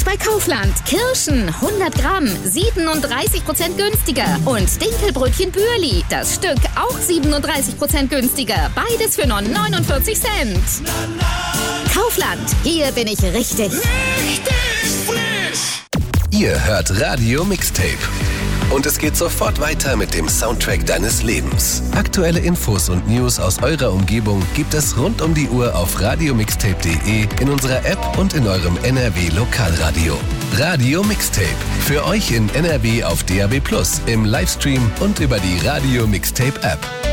bei Kaufland. Kirschen 100 Gramm 37% günstiger. Und Dinkelbrötchen Bürli, das Stück auch 37% günstiger. Beides für nur 49 Cent. Kaufland, hier bin ich richtig. Richtig frisch! Ihr hört Radio Mixtape. Und es geht sofort weiter mit dem Soundtrack deines Lebens. Aktuelle Infos und News aus eurer Umgebung gibt es rund um die Uhr auf radiomixtape.de, in unserer App und in eurem NRW Lokalradio. Radio Mixtape. Für euch in NRW auf DAB+, im Livestream und über die Radio Mixtape App.